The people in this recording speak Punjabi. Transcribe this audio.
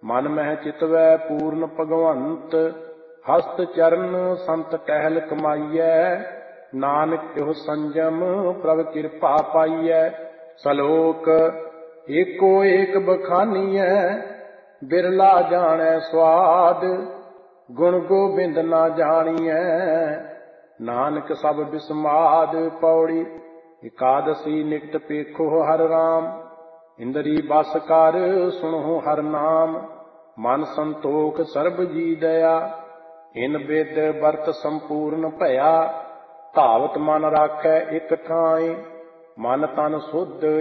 ਮਨ ਮਹਿ ਚਿਤਵੈ ਪੂਰਨ ਭਗਵੰਤ, ਹਸਤ ਚਰਨ ਸੰਤ ਟਹਿਲ ਕਮਾਈਐ। ਨਾਨਕ ਇਹੋ ਸੰਜਮ ਪ੍ਰਭ ਕਿਰਪਾ ਪਾਈਐ। ਸਲੋਕ ਏਕੋ ਏਕ ਬਖਾਨੀਐ, ਬਿਰਲਾ ਜਾਣੈ ਸਵਾਦ, ਗੁਣ ਗੋਬਿੰਦ ਨਾ ਜਾਣੀਐ। ਨਾਨਕ ਸਭ ਬਿਸਮਾਦ। ਪੌੜੀ ਇਕਾਦਸੀ ਨਿਕਟ ਪੇਖੋ ਹਰਿ ਰਾਮ, ਇੰਦਰੀ ਬਸ ਕਰ ਸੁਣੋ ਹਰਿ ਨਾਮ। ਮਨ ਸੰਤੋਖ ਸਰਬ ਜੀ ਦਇਆ, ਇਨ ਬਿਦ ਵਰਤ ਸੰਪੂਰਨ ਭਇਆ। ਧਾਵਤ ਮਨ ਰਾਖੈ ਇਕ ਠਾਏ, ਮਨ ਤਨ ਸੁਧ